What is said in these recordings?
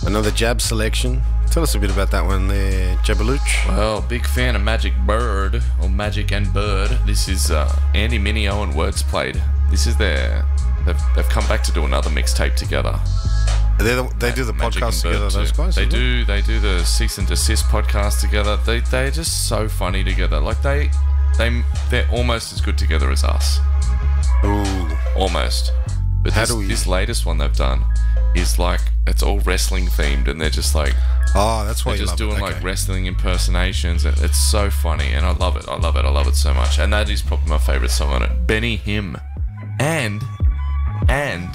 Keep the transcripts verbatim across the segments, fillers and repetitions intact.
Another Jab selection. Tell us a bit about that one there, Jabaluch. Well, big fan of Magic Bird, or Magic and Bird. This is uh, Andy Mineo and Words Played. This is their... They've, they've come back to do another mixtape together. They the, they do the Magic podcast and Bird together, those too. guys. They isn't do. They do the Cease and Desist podcast together. They they're just so funny together. Like they they they're almost as good together as us. it? Ooh. Almost. But How this, do we- this latest one they've done is like it's all wrestling themed, and they're just like Oh, that's why they're you just love doing it. like Okay. wrestling impersonations, and it's so funny, and I love it. I love it. I love it so much. And that is probably my favorite song on it, Benny Him, and and.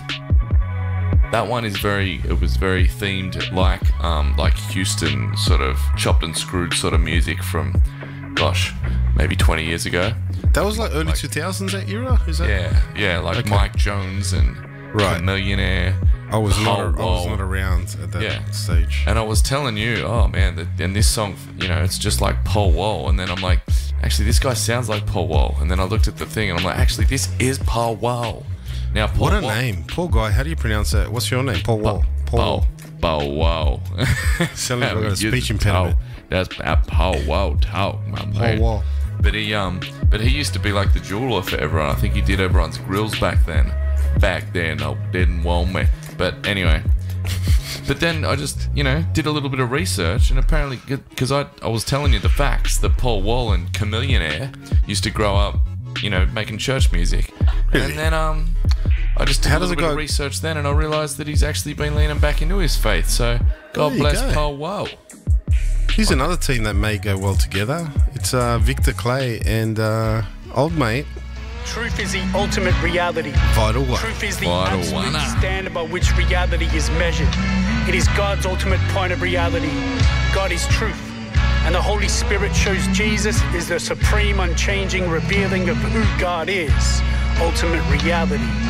That one is very, it was very themed like um, like Houston sort of chopped and screwed sort of music from, gosh, maybe twenty years ago. That was like early like- two thousands, that era? Is that? Yeah, yeah, like Okay. Mike Jones and Right. Millionaire. I was not. Paul I was Wall. not around at that Yeah. stage. And I was telling you, oh man, that, and this song, you know, it's just like Paul Wall. And then I'm like, actually, this guy sounds like Paul Wall. And then I looked at the thing and I'm like, actually, this is Paul Wall. Now, Paul What a Wall, name, poor guy. How do you pronounce that? What's your name? Paul Wall. Paul Wall. Paul, Paul Wall. Sound like I've got a You- speech impediment. Paul- That's uh, Paul Wall talk, my Paul man. Wall. But he um, but he used to be like the jeweler for everyone. I think he did everyone's grills back then. Back then, I didn't want me. But anyway, but then I just you know did a little bit of research, and apparently because I I was telling you the facts that Paul Wall and Chamillionaire used to grow up, you know, making church music, Really? and then um. I just did How a does little it bit of go- research then, and I realised that he's actually been leaning back into his faith. So God There you bless go. Paul Wall. Here's another team that may go well together. It's uh, Victor Clay and uh, old mate Truth is the ultimate reality. Vital One. Truth is the Vital absolute One. standard by which reality is measured. It is God's ultimate point of reality. God is truth. And the Holy Spirit shows Jesus is the supreme, unchanging revealing of who God is. Ultimate reality.